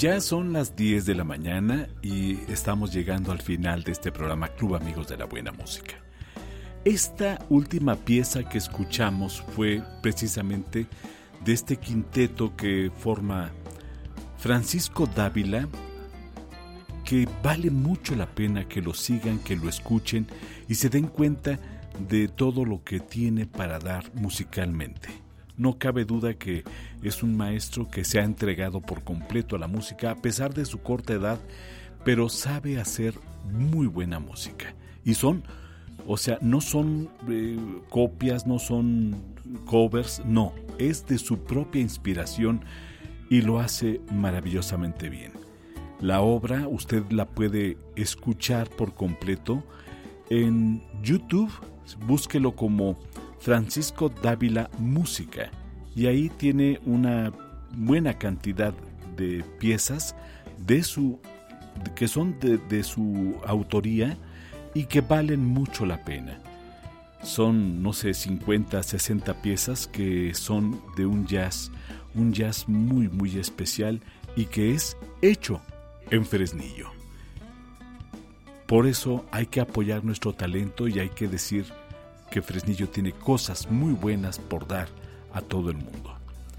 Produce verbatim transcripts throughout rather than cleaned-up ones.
Ya son las diez de la mañana y estamos llegando al final de este programa Club Amigos de la Buena Música. Esta última pieza que escuchamos fue precisamente de este quinteto que forma Francisco Dávila, que vale mucho la pena que lo sigan, que lo escuchen y se den cuenta de todo lo que tiene para dar musicalmente. No cabe duda que es un maestro que se ha entregado por completo a la música a pesar de su corta edad, pero sabe hacer muy buena música. Y son, o sea, no son eh, copias, no son covers, no, es de su propia inspiración y lo hace maravillosamente bien. La obra usted la puede escuchar por completo en YouTube, búsquelo como Francisco Dávila Música y ahí tiene una buena cantidad de piezas de su, que son de, de su autoría y que valen mucho la pena. Son, no sé, cincuenta, sesenta piezas que son de un jazz, un jazz muy, muy especial y que es hecho en Fresnillo. Por eso hay que apoyar nuestro talento y hay que decir que Fresnillo tiene cosas muy buenas por dar a todo el mundo.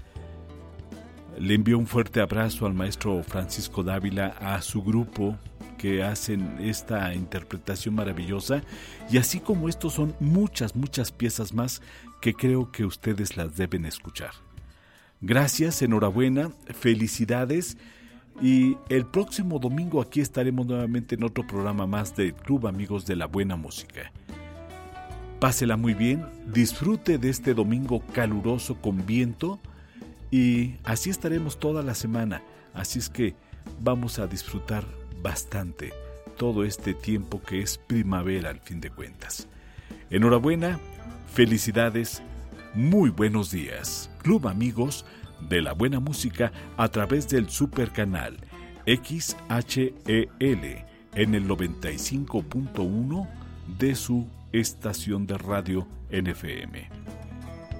Le envío un fuerte abrazo al maestro Francisco Dávila, a su grupo que hacen esta interpretación maravillosa y así como estos son muchas, muchas piezas más que creo que ustedes las deben escuchar. Gracias, enhorabuena, felicidades y el próximo domingo aquí estaremos nuevamente en otro programa más del Club Amigos de la Buena Música. Pásela muy bien, disfrute de este domingo caluroso con viento y así estaremos toda la semana. Así es que vamos a disfrutar bastante todo este tiempo que es primavera al fin de cuentas. Enhorabuena, felicidades, muy buenos días. Club Amigos de la Buena Música a través del super canal X H E L en el noventa y cinco punto uno de su estación de radio N F M.